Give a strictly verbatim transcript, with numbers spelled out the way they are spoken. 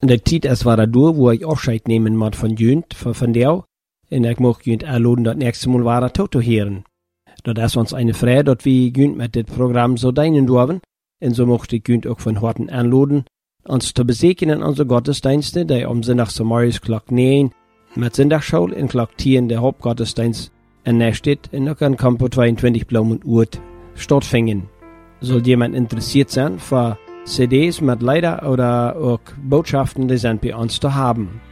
En de tijd is waar door, wo ik afscheid nemen moet van Jünt, van, van jou. En ik mag Jünt aanladen dat nächste Mal waar toe te heren. Dat is ons eine Freude, dat we Jünt met dit programma zo dienen dürfen. En zo mocht ik Jünt ook van harten aanladen, ons te bezekenen aan onze gottesdiensten, die om zondagsmorgens klok negen met zondagsschool en klok tien de hoofdgottesdienst en Nestedt en ook aan Campo tweeëntwintig Blauwen Oert stattvinden. Soll jemand interessiert sein für C Ds mit Lieder oder auch Botschaften, die sind bei uns zu haben.